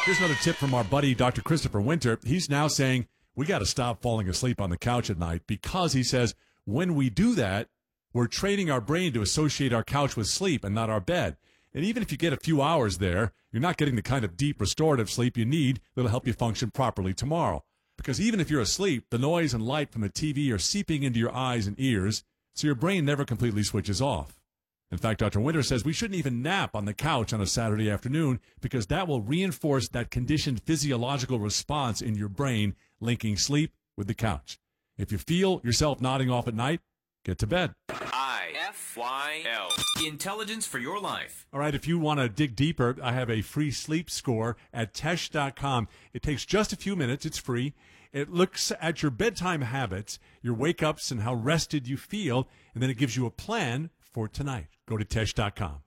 Here's another tip from our buddy, Dr. Christopher Winter. He's now saying we got to stop falling asleep on the couch at night because he says when we do that, we're training our brain to associate our couch with sleep and not our bed. And even if you get a few hours there, you're not getting the kind of deep restorative sleep you need that'll help you function properly tomorrow. Because even if you're asleep, the noise and light from the TV are seeping into your eyes and ears, so your brain never completely switches off. In fact, Dr. Winter says we shouldn't even nap on the couch on a Saturday afternoon because that will reinforce that conditioned physiological response in your brain linking sleep with the couch. If you feel yourself nodding off at night, get to bed. IFYL. Intelligence for your life. All right, if you want to dig deeper, I have a free sleep score at Tesh.com. It takes just a few minutes. It's free. It looks at your bedtime habits, your wake-ups, and how rested you feel, and then it gives you a plan for tonight. Go to Tesh.com.